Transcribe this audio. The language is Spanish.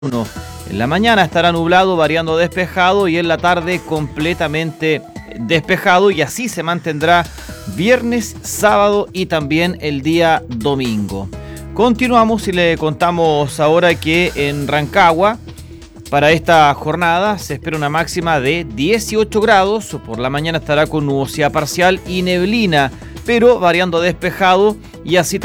1. En la mañana estará nublado, variando despejado, y en la tarde completamente despejado, y así se mantendrá viernes, sábado y también el día domingo. Continuamos y le contamos ahora que en Rancagua, para esta jornada se espera una máxima de 18 grados. Por la mañana estará con nubosidad parcial y neblina, pero variando despejado, y así